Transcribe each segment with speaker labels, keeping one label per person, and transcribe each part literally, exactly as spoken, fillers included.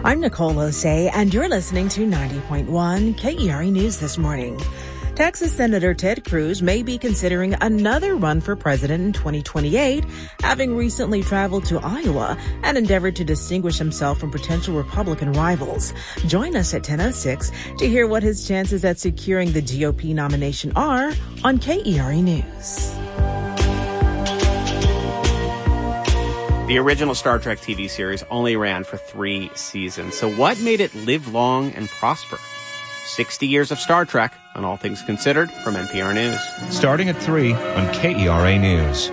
Speaker 1: I'm Nicole Osei, and you're listening to ninety point one K E R A News this morning. Texas Senator Ted Cruz may be considering another run for president in twenty twenty-eight, having recently traveled to Iowa and endeavored to distinguish himself from potential Republican rivals. Join us at ten oh six to hear what his chances at securing the G O P nomination are on K E R A News.
Speaker 2: The original Star Trek T V series only ran for three seasons. So what made it live long and prosper? sixty years of Star Trek on All Things Considered from N P R News.
Speaker 3: Starting at three on K E R A News.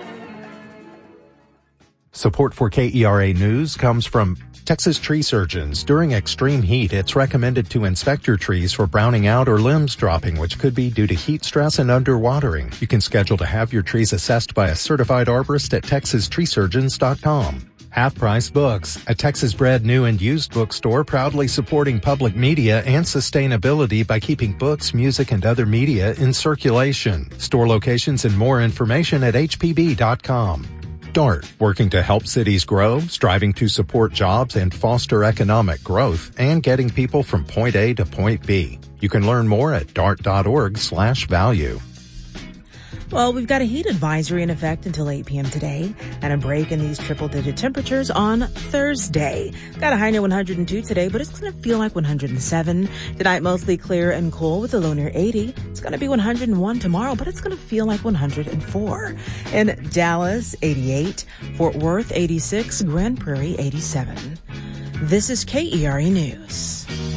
Speaker 4: Support for K E R A News comes from Texas Tree Surgeons. During extreme heat, it's recommended to inspect your trees for browning out or limbs dropping, which could be due to heat stress and underwatering. You can schedule to have your trees assessed by a certified arborist at texas tree surgeons dot com. Half Price Books, a Texas-bred new and used bookstore proudly supporting public media and sustainability by keeping books, music, and other media in circulation. Store locations and more information at H P B dot com. DART, working to help cities grow, striving to support jobs and foster economic growth, and getting people from point A to point B. You can learn more at dart dot org slash value.
Speaker 1: Well, we've got a heat advisory in effect until eight p.m. today and a break in these triple-digit temperatures on Thursday. Got a high near one hundred two today, but it's going to feel like one hundred seven. Tonight, mostly clear and cool with a low near eighty. It's going to be one hundred one tomorrow, but it's going to feel like one hundred four. In Dallas, eighty-eight. Fort Worth, eighty-six. Grand Prairie, eighty-seven. This is K E R A News.